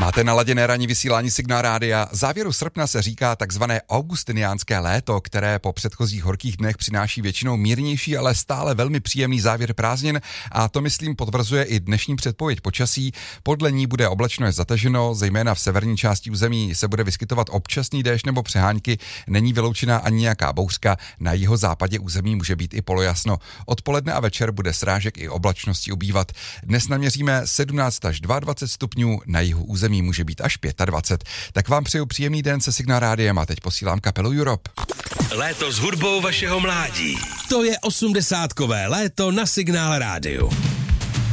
Máte naladěné ranní vysílání Signál rádia. Závěru srpna se říká takzvané augustiniánské léto, které po předchozích horkých dnech přináší většinou mírnější, ale stále velmi příjemný závěr prázdnin a to myslím potvrzuje i dnešní předpověď počasí. Podle ní bude oblačno je zataženo, zejména v severní části území se bude vyskytovat občasný déšť nebo přehánky, není vyloučená ani nějaká bouřka, na jihozápadě území může být i polojasno. Odpoledne a večer bude srážek i oblačnosti ubývat. Dnes naměříme 17 až 22 stupňů, na jihu území může být až 25. Tak vám přeju příjemný den se Signál rádiem a teď posílám kapelu Europe. Léto s hudbou vašeho mládí. To je 80kové léto na Signál rádiu.